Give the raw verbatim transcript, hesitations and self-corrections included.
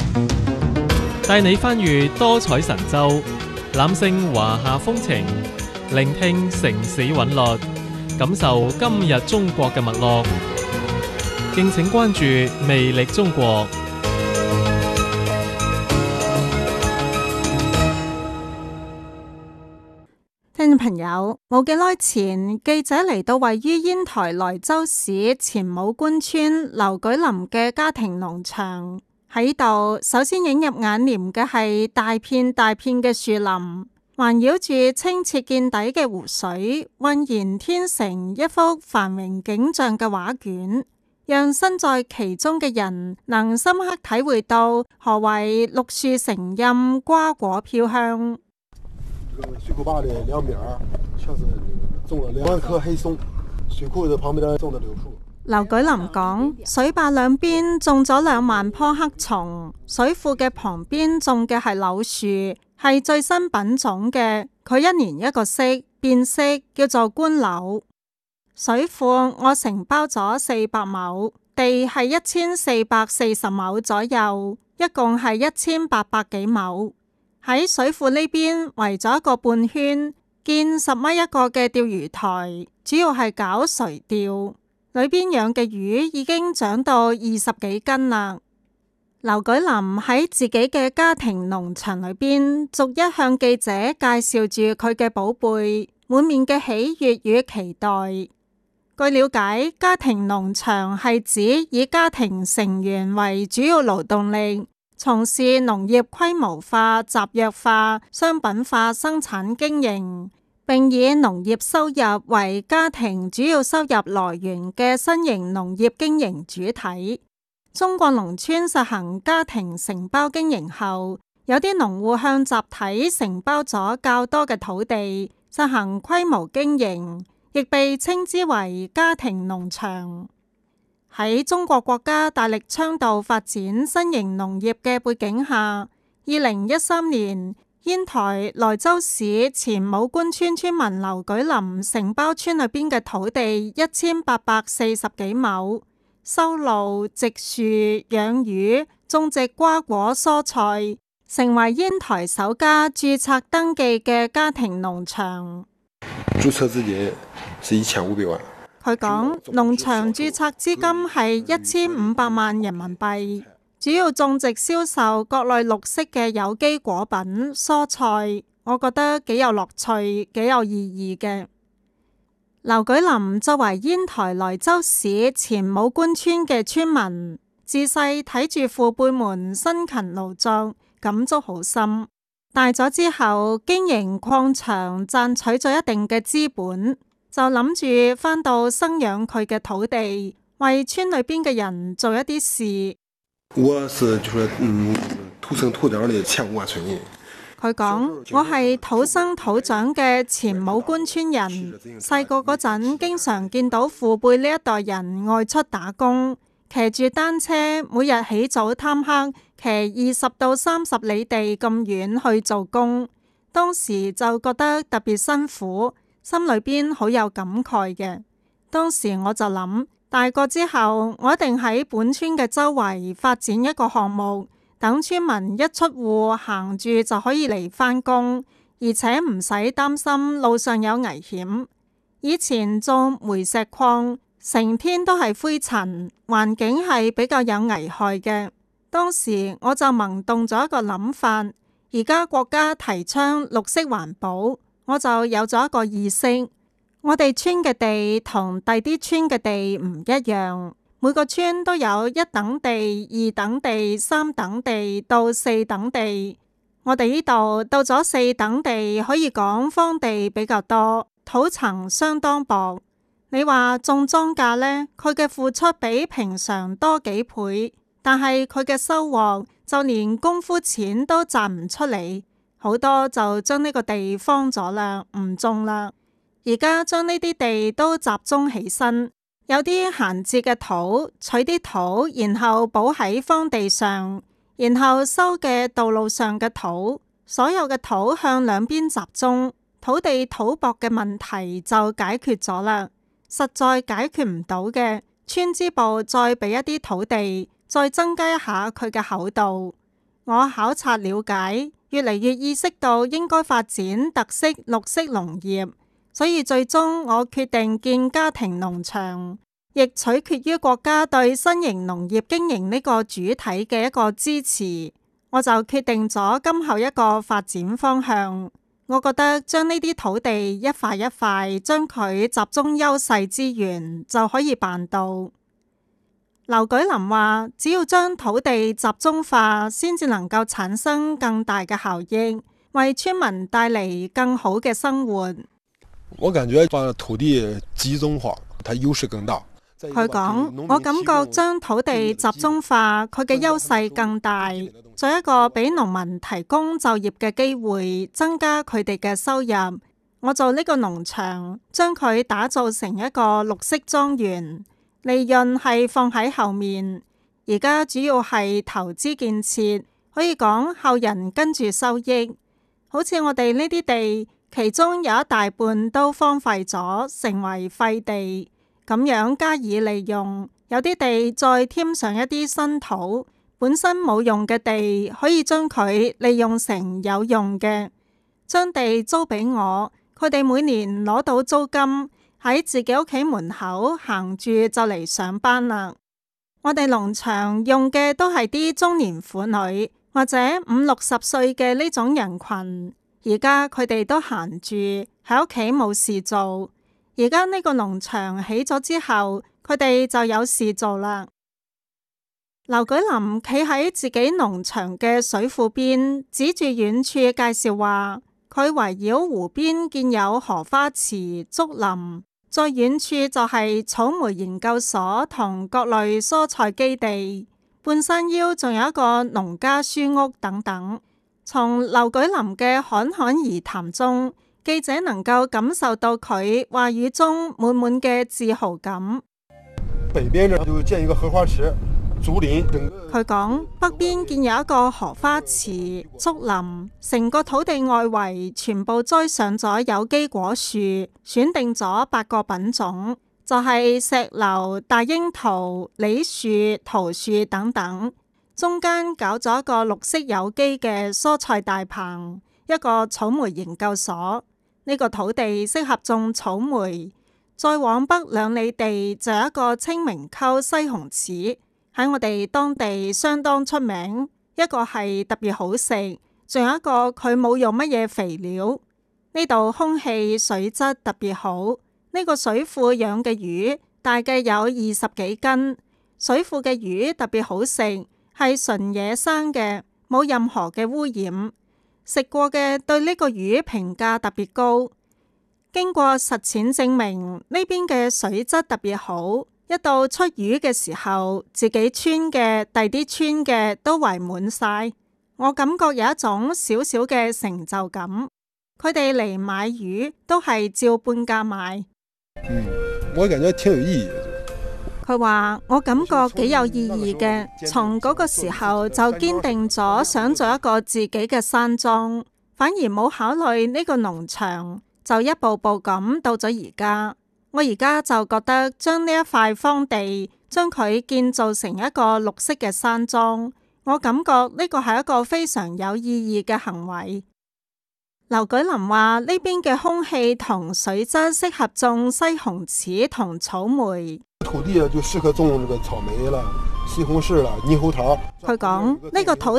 帶你翻閱多彩神州，攬勝華夏風情，聆聽城市韻律，感受今日中國嘅脈絡。敬請關注魅力中國。 聽眾朋友，冇幾耐前，記者嚟到位於煙台萊州市前武官村劉舉林嘅家庭農場。喺度，首先映入眼簾嘅係大片大片嘅樹林，環繞住清澈見底嘅湖水，渾然天成一幅繁榮景象嘅畫卷，讓身在其中嘅人能深刻體會到何謂綠樹成蔭、瓜果飄香。 這個水庫壩的兩邊確實種了兩萬棵黑松，水庫的旁邊種的柳樹。 劉舉林講，水壩兩邊種咗兩萬棵黑松，水庫嘅旁邊種嘅係柳樹，係最新品種嘅。佢一年一個色，變色叫做官柳。水庫我承包咗四百畝，地係一千四百四十畝左右，一共係一千八百幾畝。喺水庫呢邊圍咗一個半圈，建十米一個嘅釣魚台，主要係搞垂釣。裏邊養嘅魚已經長到二十幾斤啦。劉舉林喺自己嘅家庭農場裏邊，逐一向記者介紹住佢嘅寶貝，滿面嘅喜悅與期待。據了解，家庭農場係指以家庭成員為主要勞動力，從事農業規模化、集約化、商品化生產經營，並以農業收入為家庭主要收入來源嘅新型農業經營主體。中國農村實行家庭承包經營後，有啲農戶向集體承包咗較多嘅土地，實行規模經營，亦被稱之為家庭農場。喺中國國家大力倡導發展新型農業嘅背景下，二零一三年，煙台萊州市前武官村村民劉舉林承包村裏邊嘅土地一千八百四十幾畝，修路、植樹、養魚、種植瓜果蔬菜，成為煙台首家註冊登記嘅家庭農場。 註冊資金是一千五百萬。 佢講，農場註冊資金係一千五百萬人民幣。主要種植銷售各類綠色嘅有機果品、蔬菜，我覺得幾有樂趣、幾有意義嘅。劉舉林作為煙台萊州市前武官村嘅村民，自細睇住父輩們辛勤勞作，感觸好深。大咗之後，經營礦場賺取咗一定嘅資本，就諗住返到生養佢嘅土地，為村裏邊嘅人做一啲事。 我是就是嗯土生土長的前武官村人。 佢講，我係土生土長嘅前武官村人。細個嗰陣，經常見到父輩呢一代人外出打工，騎住單車，每日起早貪黑，騎二十到三十里地咁遠去做工。當時就覺得特別辛苦，心裏邊好有感慨嘅。當時我就諗，大個之後，我一定喺本村嘅周圍發展一個項目，等村民一出戶行住就可以嚟返工，而且唔使擔心路上有危險。以前做煤石礦，成天都係灰塵，環境係比較有危害嘅。當時我就萌動咗一個諗法，而家國家提倡綠色環保，我就有咗一個意識。我哋村嘅地同第啲村嘅地唔一樣，每個村都有一等地、二等地、三等地到四等地。我哋呢度到咗四等地，可以講荒地比較多，土層相當薄。你話種莊稼呢，佢嘅付出比平常多幾倍，但係佢嘅收穫就連功夫錢都賺唔出嚟，好多就將呢個地荒咗啦，唔種啦。而家將呢啲地都集中起身，有啲閒置嘅土，取啲土，然後補喺荒地上，然後收嘅道路上嘅土，所有嘅土向兩邊集中，土地土薄嘅問題就解決咗啦。實在解決唔到嘅，村支部再俾一啲土地，再增加一下佢嘅厚度。 我考察了解，越嚟越意識到應該發展特色綠色農業，所以最終我決定建家庭農場，亦取決於國家對新型農業經營呢個主體嘅一個支持，我就決定咗今後一個發展方向。我覺得將呢啲土地一塊一塊將佢集中優勢資源就可以辦到。劉舉林話：只要將土地集中化，先至能夠產生更大嘅效益，為村民帶嚟更好嘅生活。 我感覺把土地集中化，它優勢更大。 佢講：我感覺將土地集中化，佢嘅優勢更大，再一個俾農民提供就業嘅機會，增加佢哋嘅收入。我做呢個農場，將佢打造成一個綠色莊園，利潤係放喺後面。而家主要係投資建設，可以講後人跟住收益。好似我哋呢啲地，其中有一大半都荒廢咗，成為廢地。咁樣加以利用，有啲地再添上一啲新土，本身冇用嘅地可以將佢利用成有用嘅，將地租俾我，佢哋每年攞到租金，喺自己屋企門口行住就嚟上班啦。我哋農場用嘅都係啲中年婦女或者五六十歲嘅呢種人群，而家佢哋都閒住喺屋企冇事做。而家呢個農場起咗之後，佢哋就有事做啦。劉舉林企喺自己農場嘅水庫邊，指住遠處介紹話，佢圍繞湖邊建有荷花池、竹林，再遠處就係草莓研究所同各類蔬菜基地，半山腰仲有一個農家書屋等等。從劉舉林嘅侃侃而談中，記者能夠感受到佢話語中滿滿嘅自豪感。 北邊呢就建一個荷花池、竹林。 佢講北邊建有一個荷花池、竹林，成個土地外圍全部栽上咗有機果樹，選定咗八個品種，就係石榴、大櫻桃、梨樹、桃樹等等。中間搞咗一個綠色有機嘅蔬菜大棚，一個草莓研究所。呢個土地適合種草莓。再往北兩里地就有一個清明溝西紅柿，喺我哋當地相當出名。一個係特別好食，仲有一個佢冇用乜嘢肥料。呢度空氣水質特別好。呢個水庫養嘅魚大概有二十幾斤。水庫嘅魚特別好食，係純野生嘅，冇任何嘅污染。食過嘅對呢個魚評價特別高。經過實踐證明，呢邊嘅水質特別好，一到出魚嘅時候，自己村嘅、第啲村嘅都圍滿晒。我感覺有一種小小嘅成就感。佢哋嚟買魚都係照半價買。 嗯，我感覺挺有意義。 佢話我感覺幾有意義嘅，從嗰個時候就堅定咗想做一個自己嘅山莊，反而冇考慮呢個農場，就一步步咁到咗而家。我而家就覺得將呢一塊荒地，將佢建造成一個綠色嘅山莊，我感覺呢個係一個非常有意義嘅行為。劉舉林話呢邊嘅空氣同水質適合種西紅柿同草莓。 土地就適合種這個草莓啦、西紅柿啦、獼猴桃。 佢講呢個土